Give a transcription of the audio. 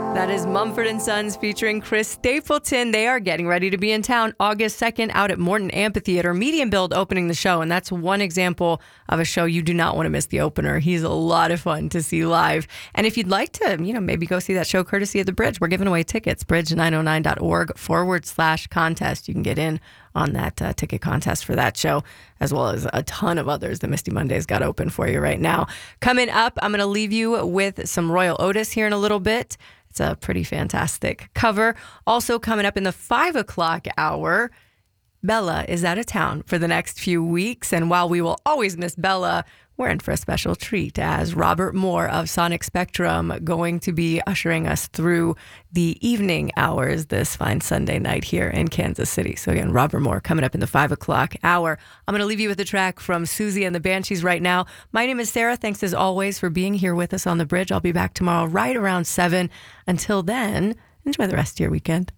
That is Mumford & Sons featuring Chris Stapleton. They are getting ready to be in town August 2nd out at Morton Amphitheater. Medium Build opening the show, and that's one example of a show you do not want to miss the opener. He's a lot of fun to see live. And if you'd like to, maybe go see that show courtesy of The Bridge, we're giving away tickets, bridge909.org/contest. You can get in on that ticket contest for that show, as well as a ton of others that Misty Monday's got open for you right now. Coming up, I'm going to leave you with some Royal Otis here in a little bit. It's a pretty fantastic cover. Also coming up in the 5 o'clock hour, Bella is out of town for the next few weeks. And while we will always miss Bella, we're in for a special treat as Robert Moore of Sonic Spectrum going to be ushering us through the evening hours this fine Sunday night here in Kansas City. So again, Robert Moore coming up in the 5 o'clock hour. I'm going to leave you with a track from Susie and the Banshees right now. My name is Sarah. Thanks as always for being here with us on The Bridge. I'll be back tomorrow right around 7. Until then, enjoy the rest of your weekend.